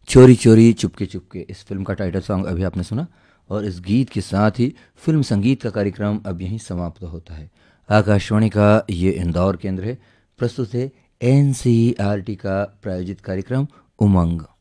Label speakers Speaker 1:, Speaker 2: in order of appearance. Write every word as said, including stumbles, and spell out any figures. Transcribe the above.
Speaker 1: चोरी चोरी चुपके चुपके, इस फिल्म का टाइटल सॉन्ग अभी आपने सुना। और इस गीत के साथ ही फिल्म संगीत का कार्यक्रम अब यहीं समाप्त होता है। आकाशवाणी का ये इंदौर केंद्र है। प्रस्तुत है N C E R T का प्रायोजित कार्यक्रम उमंग।